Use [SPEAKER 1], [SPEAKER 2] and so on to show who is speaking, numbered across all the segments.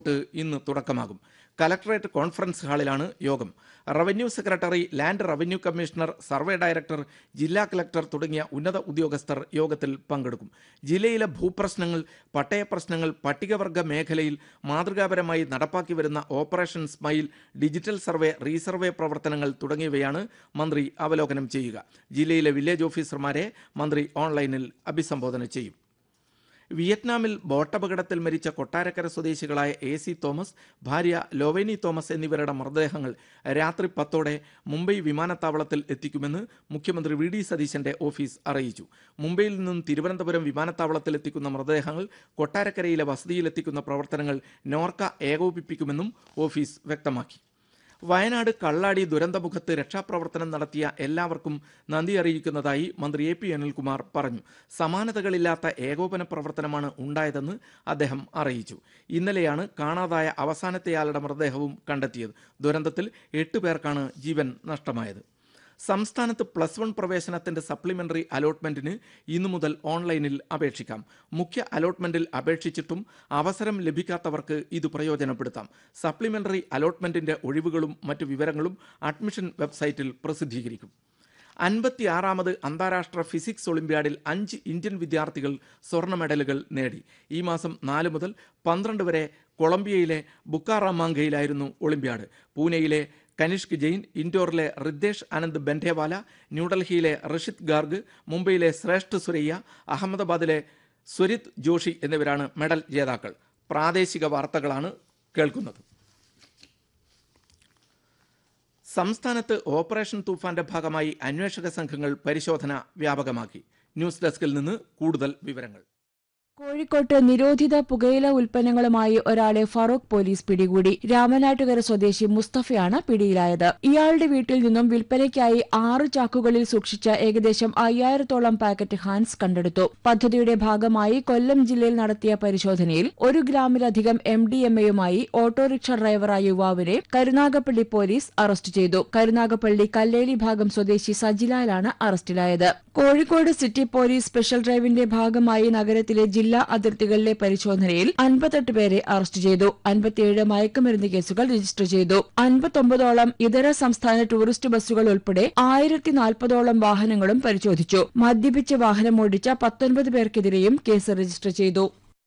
[SPEAKER 1] ഇന്ന് തുടക്കമാകും. Collectorate conference ഹാളിലാണ് യോഗം. Revenue secretary, land revenue commissioner, survey director, ജില്ലാ കലക്ടർ തുടങ്ങിയ ഉന്നത ഉദ്യോഗസ്ഥർ യോഗത്തിൽ പങ്കെടുക്കും. ജില്ലയിലെ ഭൂപ്രശ്നങ്ങൾ, പട്ടയപ്രശ്നങ്ങൾ, പട്ടികവർഗ മേഖലയിൽ മാതൃകാപരമായി നടപ്പാക്കി വരുന്ന operation smile, digital survey, resurvey പ്രവർത്തനങ്ങൾ തുടങ്ങിയവയാണ് മന്ത്രി അവലോകനം ചെയ്യുക. ജില്ലയിലെ വില്ലേജ് ഓഫീസർമാരെ മന്ത്രി ഓൺലൈനിൽ അഭിസംബോധന ചെയ്യും. വിയറ്റ്നാമിൽ ബോട്ടപകടത്തിൽ മരിച്ച കൊട്ടാരക്കര സ്വദേശികളായ AC തോമസ്, ഭാര്യ ലോവേനി തോമസ് എന്നിവരുടെ മൃതദേഹങ്ങൾ രാത്രി 10 മുംബൈ വിമാനത്താവളത്തിൽ എത്തിക്കുമെന്ന് മുഖ്യമന്ത്രി VD സതീശന്റെ ഓഫീസ് അറിയിച്ചു. മുംബൈയിൽ നിന്നും തിരുവനന്തപുരം വിമാനത്താവളത്തിൽ എത്തിക്കുന്ന മൃതദേഹങ്ങൾ കൊട്ടാരക്കരയിലെ വസതിയിലെത്തിക്കുന്ന പ്രവർത്തനങ്ങൾ നോർക്ക ഏകോപിപ്പിക്കുമെന്നും ഓഫീസ് വ്യക്തമാക്കി. വയനാട് കള്ളാടി ദുരന്തമുഖത്ത് രക്ഷാപ്രവർത്തനം നടത്തിയ എല്ലാവർക്കും നന്ദി അറിയിക്കുന്നതായി മന്ത്രി AP അനിൽകുമാർ പറഞ്ഞു. സമാനതകളില്ലാത്ത ഏകോപന പ്രവർത്തനമാണ് ഉണ്ടായതെന്ന് അദ്ദേഹം അറിയിച്ചു. ഇന്നലെയാണ് കാണാതായ അവസാനത്തെയാളുടെ മൃതദേഹവും കണ്ടെത്തിയത്. ദുരന്തത്തിൽ 8 പേർക്കാണ് ജീവൻ നഷ്ടമായത്. സംസ്ഥാനത്ത് +1 പ്രവേശനത്തിന്റെ സപ്ലിമെന്ററി അലോട്ട്മെന്റിന് ഇന്നു മുതൽ ഓൺലൈനിൽ അപേക്ഷിക്കാം. മുഖ്യ അലോട്ട്മെന്റിൽ അപേക്ഷിച്ചിട്ടും അവസരം ലഭിക്കാത്തവർക്ക് ഇത് പ്രയോജനപ്പെടുത്താം. സപ്ലിമെന്ററി അലോട്ട്മെന്റിന്റെ ഒഴിവുകളും മറ്റു വിവരങ്ങളും അഡ്മിഷൻ വെബ്സൈറ്റിൽ പ്രസിദ്ധീകരിക്കും. 56ാമത് അന്താരാഷ്ട്ര ഫിസിക്സ് ഒളിമ്പ്യാഡിൽ 5 ഇന്ത്യൻ വിദ്യാർത്ഥികൾ സ്വർണ്ണ മെഡലുകൾ നേടി. ഈ മാസം 4 മുതൽ 12 വരെ കൊളംബിയയിലെ ബുക്കാറാമാംഗയിലായിരുന്നു ഒളിമ്പ്യാഡ്. പൂനെയിലെ കനിഷ്ക് ജെയിൻ, ഇൻഡോറിലെ റിദ്ദേശ് ആനന്ദ് ബെൻഡേവാല, ന്യൂഡൽഹിയിലെ റഷിദ് ഗാർഗ്, മുംബൈയിലെ ശ്രേഷ്ഠ സുരയ്യ, അഹമ്മദാബാദിലെ സ്വരിത് ജോഷി എന്നിവരാണ് മെഡൽ ജേതാക്കൾ. പ്രാദേശിക വാർത്തകളാണ് കേൾക്കുന്നത്. സംസ്ഥാനത്ത് ഓപ്പറേഷൻ തൂഫാന്റെ ഭാഗമായി അന്വേഷക സംഘങ്ങൾ പരിശോധന വ്യാപകമാക്കി. ന്യൂസ് ഡെസ്കിൽ നിന്ന് കൂടുതൽ വിവരങ്ങൾ.
[SPEAKER 2] കോഴിക്കോട്ട് നിരോധിത പുകയില ഉൽപ്പന്നങ്ങളുമായി ഒരാളെ ഫറൂഖ് പോലീസ് പിടികൂടി. രാമനാട്ടുകര സ്വദേശി മുസ്തഫയാണ് പിടിയിലായത്. ഇയാളുടെ വീട്ടിൽ നിന്നും വിൽപ്പനയ്ക്കായി 6 ചാക്കുകളിൽ സൂക്ഷിച്ച ഏകദേശം 5000-ഓളം പാക്കറ്റ് ഹാൻസ് കണ്ടെടുത്തു. പദ്ധതിയുടെ ഭാഗമായി കൊല്ലം ജില്ലയിൽ നടത്തിയ പരിശോധനയിൽ 1 ഗ്രാമിലധികം MDMA-യുമായി ഓട്ടോറിക്ഷ ഡ്രൈവറായ യുവാവിനെ കരുനാഗപ്പള്ളി പോലീസ് അറസ്റ്റ് ചെയ്തു. കരുനാഗപ്പള്ളി കല്ലേലി ഭാഗം സ്വദേശി സജിലാലാണ് അറസ്റ്റിലായത്. കോഴിക്കോട് സിറ്റി പോലീസ് സ്പെഷ്യൽ ഡ്രൈവിന്റെ ഭാഗമായി നഗരത്തിലെ ജില്ലാ അതിർത്തികളിലെ പരിശോധനയിൽ 58 പേരെ അറസ്റ്റ് ചെയ്തു. 57 മയക്കുമരുന്ന് കേസുകൾ രജിസ്റ്റർ ചെയ്തു. 59ഓളം ഇതര സംസ്ഥാന ടൂറിസ്റ്റ് ബസ്സുകൾ ഉൾപ്പെടെ 1040ഓളം വാഹനങ്ങളും പരിശോധിച്ചു. മദ്യപിച്ച് വാഹനമോടിച്ച 19 പേർക്കെതിരെയും കേസ് രജിസ്റ്റർ ചെയ്തു.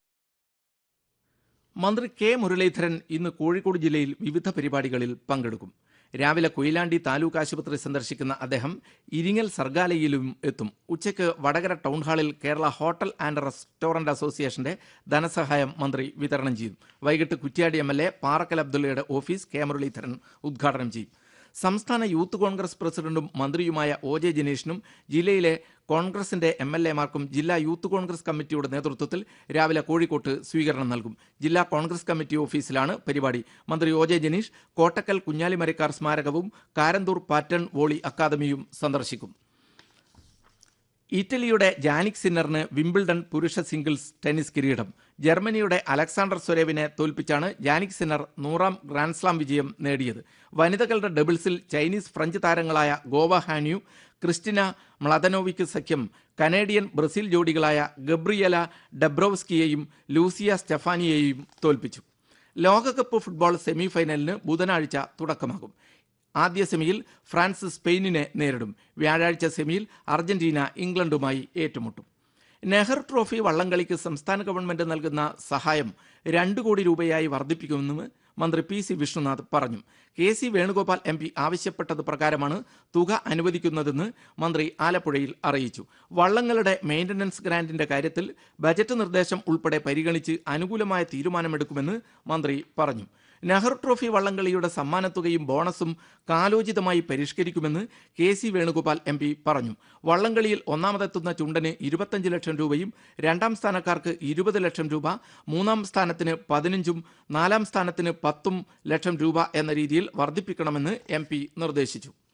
[SPEAKER 1] മന്ത്രി K മുരളീധരൻ ഇന്ന് കോഴിക്കോട് ജില്ലയിൽ വിവിധ പരിപാടികളിൽ പങ്കെടുക്കും. രാവിലെ കൊയിലാണ്ടി താലൂക്ക് ആശുപത്രി സന്ദർശിക്കുന്ന അദ്ദേഹം ഇരിങ്ങൽ സർഗാലയിലും എത്തും. ഉച്ചയ്ക്ക് വടകര ടൗൺ ഹാളിൽ കേരള ഹോട്ടൽ ആൻഡ് റെസ്റ്റോറന്റ് അസോസിയേഷന്റെ ധനസഹായം മന്ത്രി വിതരണം ചെയ്യും. വൈകിട്ട് Kuttiadi MLA Parakkal അബ്ദുള്ളയുടെ office K Muraleedharan ഉദ്ഘാടനം ചെയ്യും. സംസ്ഥാന യൂത്ത് കോൺഗ്രസ് പ്രസിഡന്റും മന്ത്രിയുമായ OJ ജനീഷിനും ജില്ലയിലെ കോൺഗ്രസിന്റെ MLA-മാർക്കും ജില്ലാ യൂത്ത് കോൺഗ്രസ് കമ്മിറ്റിയുടെ നേതൃത്വത്തിൽ രാവിലെ കോഴിക്കോട്ട് സ്വീകരണം നൽകും. ജില്ലാ കോൺഗ്രസ് കമ്മിറ്റി ഓഫീസിലാണ് പരിപാടി. മന്ത്രി OJ Janeesh Kottakkal Kunjali Marakkar സ്മാരകവും Karanthur pattern volley അക്കാദമിയും സന്ദർശിക്കും. ഇറ്റലിയുടെ ജാനിക് സിന്നറിന് വിംബിൾഡൺ പുരുഷ സിംഗിൾസ് ടെന്നീസ് കിരീടം. ജർമ്മനിയുടെ അലക്സാണ്ടർ സ്വരേവിനെ തോൽപ്പിച്ചാണ് ജാനിക് സിന്നർ 100ാം ഗ്രാൻഡ്സ്ലാം വിജയം നേടിയത്. വനിതകളുടെ ഡബിൾസിൽ ചൈനീസ് ഫ്രഞ്ച് താരങ്ങളായ ഗോവ ഹാന്യു, ക്രിസ്റ്റിന മ്ലദനോവിക് സഖ്യം കനേഡിയൻ ബ്രസീൽ ജോഡികളായ ഗബ്രിയല ഡബ്രോവ്സ്കിയെയും ലൂസിയ സ്റ്റെഫാനിയെയും തോൽപ്പിച്ചു. ലോകകപ്പ് ഫുട്ബോൾ സെമിഫൈനലിന് ബുധനാഴ്ച തുടക്കമാകും. ആദ്യ സെമിയിൽ ഫ്രാൻസ് സ്പെയിനിനെ നേരിടും. വ്യാഴാഴ്ച സെമിയിൽ അർജന്റീന ഇംഗ്ലണ്ടുമായി ഏറ്റുമുട്ടും. നെഹ്റു ട്രോഫി വള്ളംകളിക്ക് സംസ്ഥാന ഗവൺമെന്റ് നൽകുന്ന സഹായം 2 കോടി രൂപയായി വർദ്ധിപ്പിക്കുമെന്ന് മന്ത്രി PC വിഷ്ണുനാഥ് പറഞ്ഞു. KC വേണുഗോപാൽ MP ആവശ്യപ്പെട്ടത് പ്രകാരമാണ് തുക അനുവദിക്കുന്നതെന്ന് മന്ത്രി ആലപ്പുഴയിൽ അറിയിച്ചു. വള്ളങ്ങളുടെ മെയിൻ്റനൻസ് ഗ്രാന്റിന്റെ കാര്യത്തിൽ ബജറ്റ് നിർദ്ദേശം ഉൾപ്പെടെ പരിഗണിച്ച് അനുകൂലമായ തീരുമാനമെടുക്കുമെന്ന് മന്ത്രി പറഞ്ഞു. Nehru trophy വള്ളംകളിയുടെ സമ്മാനത്തുകയും ബോണസും കാലോചിതമായി പരിഷ്കരിക്കുമെന്ന് KC Venugopal MP പറഞ്ഞു. വള്ളംകളിയിൽ ഒന്നാമതെത്തുന്ന ചുണ്ടന് 25 ലക്ഷം രൂപയും 2ാം സ്ഥാനക്കാർക്ക് 20 ലക്ഷം രൂപ, 3ാം സ്ഥാനത്തിന് 15ഉം 4ാം സ്ഥാനത്തിന് 10 ലക്ഷം രൂപ എന്ന രീതിയിൽ വർദ്ധിപ്പിക്കണമെന്ന് MP നിർദ്ദേശിച്ചു.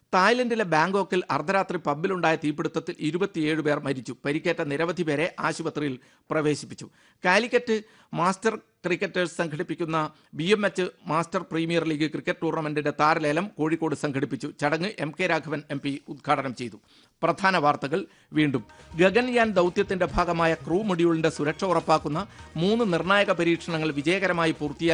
[SPEAKER 1] തായ്ലൻഡിലെ ബാങ്കോക്കിൽ അർദ്ധരാത്രി പബ്ബിലുണ്ടായ തീപിടുത്തത്തിൽ 27 പേർ മരിച്ചു. പരിക്കേറ്റ നിരവധി പേരെ ആശുപത്രിയിൽ പ്രവേശിപ്പിച്ചു. കാലിക്കറ്റ് മാസ്റ്റർ ക്രിക്കറ്റേഴ്സ് സംഘടിപ്പിക്കുന്ന BMH master premier league cricket ടൂർണമെന്റിന്റെ താരലേലം Kozhikode സംഘടിപ്പിച്ചു. ചടങ്ങ് MK രാഘവൻ MP ഉദ്ഘാടനം ചെയ്തു. പ്രധാന വാർത്തകൾ വീണ്ടും. ഗഗൻയാൻ ദൗത്യത്തിന്റെ ഭാഗമായ ക്രൂ മൊഡ്യൂളിന്റെ സുരക്ഷ ഉറപ്പാക്കുന്ന 3 നിർണായക പരീക്ഷണങ്ങൾ വിജയകരമായി പൂർത്തിയാക്കി